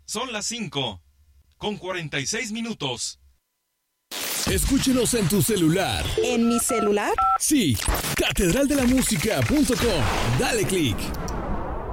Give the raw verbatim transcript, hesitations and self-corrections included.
Son las cinco, con cuarenta y seis minutos. Escúchenos en tu celular. ¿En mi celular? Sí, catedral de la música punto com. Dale click.